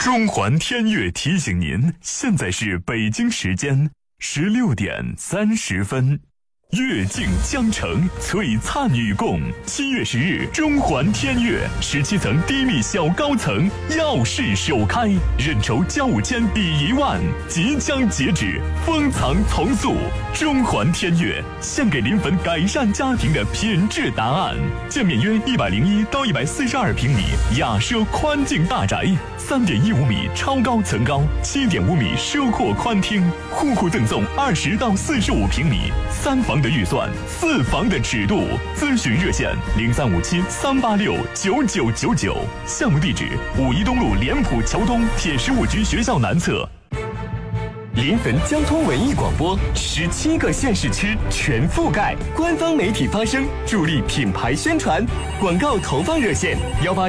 中环天悦提醒您，现在是北京时间16点30分。月境江城，璀璨与共。7月10日，中环天悦17层低密小高层耀世首开，认筹交5000抵1万，即将截止，封藏从速。中环天悦献给临汾改善家庭的品质答案。建面约101到142平米雅奢宽境大宅，3.15米超高层高，7.5米奢阔宽厅，户赠送20到45平米3房的预算，4房的尺度。咨询热线0357-386-9999。项目地址5一东路联普桥东铁15局学校南侧。 临汾交通文艺广播17个县市区全覆盖，官方媒体发声，助力品牌宣传。广告投放热线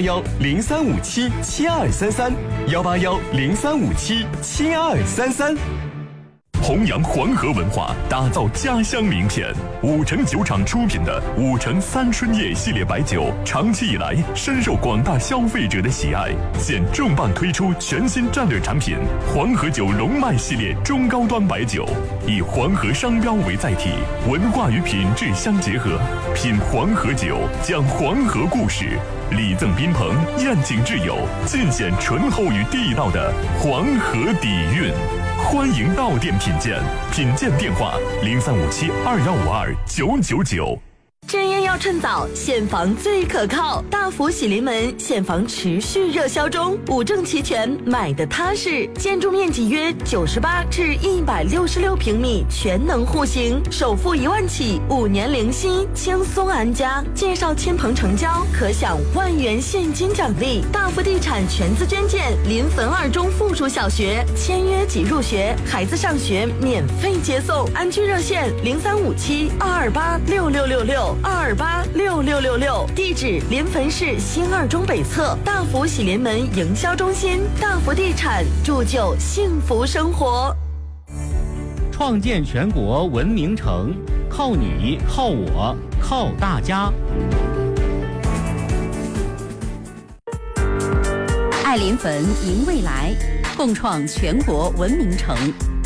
181-0357-7233，181-0357-7233。 弘扬黄河文化，打造家乡名片。5城酒厂出品的5城三春叶系列白酒，长期以来深受广大消费者的喜爱。现重磅推出全新战略产品黄河酒龙脉系列中高端白酒，以黄河商标为载体，文化与品质相结合。品黄河酒，讲黄河故事，礼赠宾朋，宴请挚友，尽显醇厚与地道的黄河底蕴。欢迎到店品鉴，品鉴电话0357-2152-999。 真烟要趁早，现房最可靠。大福喜临门现房持续热销中，5证齐全，买的踏实。建筑面积约98至166平米，全能户型，首付1万起，5年零息，轻松安家。介绍亲朋成交，可享1万元现金奖励。大福地产全资捐建临汾2中附属小学，签约即入学，孩子上学免费接送。安居热线0357-228-6666。228-6666，地址临汾市新2中北侧大福喜临门营销中心。大福地产，铸就幸福生活。 创建全国文明城，靠你，靠我，靠大家。 爱临汾，迎未来，共创全国文明城。